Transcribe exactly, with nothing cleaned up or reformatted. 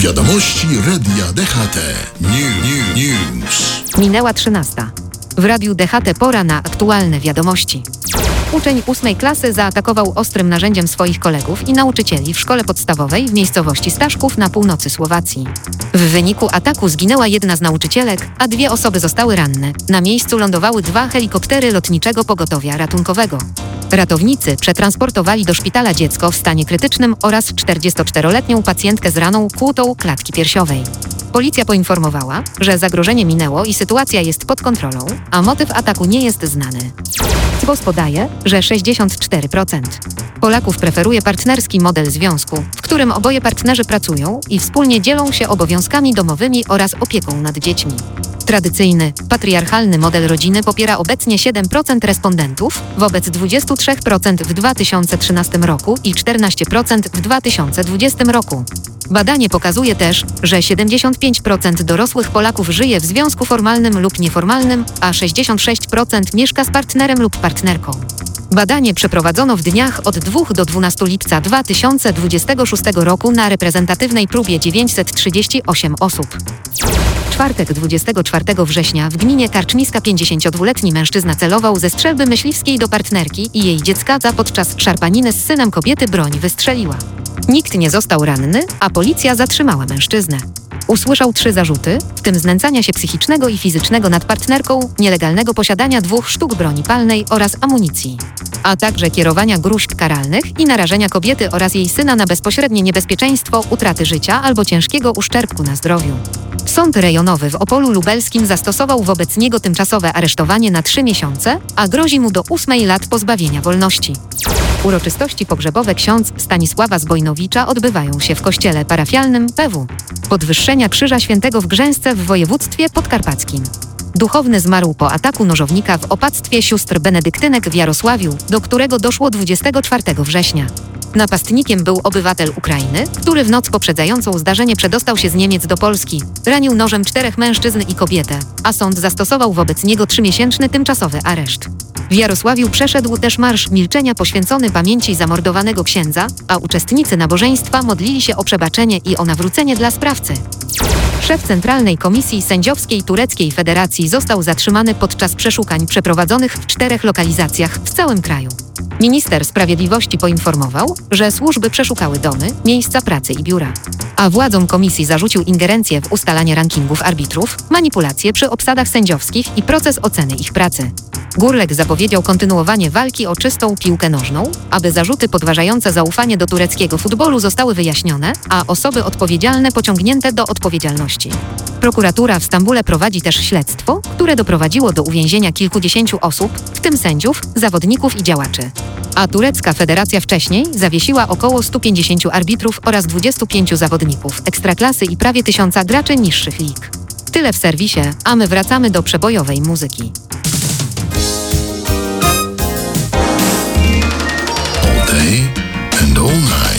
Wiadomości Radia D H T. New, new, news. Minęła trzynasta. W Radiu D H T pora na aktualne wiadomości. Uczeń ósmej klasy zaatakował ostrym narzędziem swoich kolegów i nauczycieli w szkole podstawowej w miejscowości Staszków na północy Słowacji. W wyniku ataku zginęła jedna z nauczycielek, a dwie osoby zostały ranne. Na miejscu lądowały dwa helikoptery lotniczego pogotowia ratunkowego. Ratownicy przetransportowali do szpitala dziecko w stanie krytycznym oraz czterdziestoczteroletnią pacjentkę z raną kłutą klatki piersiowej. Policja poinformowała, że zagrożenie minęło i sytuacja jest pod kontrolą, a motyw ataku nie jest znany. C B O S podaje, że sześćdziesiąt cztery procent Polaków preferuje partnerski model związku, w którym oboje partnerzy pracują i wspólnie dzielą się obowiązkami domowymi oraz opieką nad dziećmi. Tradycyjny, patriarchalny model rodziny popiera obecnie siedem procent respondentów wobec dwadzieścia trzy procent w dwa tysiące trzynastym roku i czternaście procent w dwa tysiące dwudziestym roku. Badanie pokazuje też, że siedemdziesiąt pięć procent dorosłych Polaków żyje w związku formalnym lub nieformalnym, a sześćdziesiąt sześć procent mieszka z partnerem lub partnerką. Badanie przeprowadzono w dniach od drugiego do dwunastego lipca dwa tysiące dwudziestego szóstego roku na reprezentatywnej próbie dziewięćset trzydzieści osiem osób. W czwartek dwudziestego czwartego września w gminie Karczmiska pięćdziesięciodwuletni mężczyzna celował ze strzelby myśliwskiej do partnerki i jej dziecka, a podczas szarpaniny z synem kobiety broń wystrzeliła. Nikt nie został ranny, a policja zatrzymała mężczyznę. Usłyszał trzy zarzuty, w tym znęcania się psychicznego i fizycznego nad partnerką, nielegalnego posiadania dwóch sztuk broni palnej oraz amunicji, a także kierowania gróźb karalnych i narażenia kobiety oraz jej syna na bezpośrednie niebezpieczeństwo utraty życia albo ciężkiego uszczerbku na zdrowiu. Sąd rejonowy w Opolu Lubelskim zastosował wobec niego tymczasowe aresztowanie na trzy miesiące, a grozi mu do ósmej lat pozbawienia wolności. Uroczystości pogrzebowe ksiądz Stanisława Zbojnowicza odbywają się w kościele parafialnym P W Podwyższenia Krzyża Świętego w Grzęsce w województwie podkarpackim. Duchowny zmarł po ataku nożownika w opactwie sióstr benedyktynek w Jarosławiu, do którego doszło dwudziestego czwartego września. Napastnikiem był obywatel Ukrainy, który w noc poprzedzającą zdarzenie przedostał się z Niemiec do Polski. Ranił nożem czterech mężczyzn i kobietę, a sąd zastosował wobec niego trzymiesięczny tymczasowy areszt. W Jarosławiu przeszedł też marsz milczenia poświęcony pamięci zamordowanego księdza, a uczestnicy nabożeństwa modlili się o przebaczenie i o nawrócenie dla sprawcy. Szef Centralnej Komisji Sędziowskiej Tureckiej Federacji został zatrzymany podczas przeszukań przeprowadzonych w czterech lokalizacjach w całym kraju. Minister Sprawiedliwości poinformował, że służby przeszukały domy, miejsca pracy i biura. A władzom komisji zarzucił ingerencję w ustalanie rankingów arbitrów, manipulacje przy obsadach sędziowskich i proces oceny ich pracy. Gurlek zapowiedział kontynuowanie walki o czystą piłkę nożną, aby zarzuty podważające zaufanie do tureckiego futbolu zostały wyjaśnione, a osoby odpowiedzialne pociągnięte do odpowiedzialności. Prokuratura w Stambule prowadzi też śledztwo, które doprowadziło do uwięzienia kilkudziesięciu osób, w tym sędziów, zawodników i działaczy. A turecka federacja wcześniej zawiesiła około stu pięćdziesięciu arbitrów oraz dwudziestu pięciu zawodników ekstraklasy i prawie tysiąca graczy niższych lig. Tyle w serwisie, a my wracamy do przebojowej muzyki. All day and all night.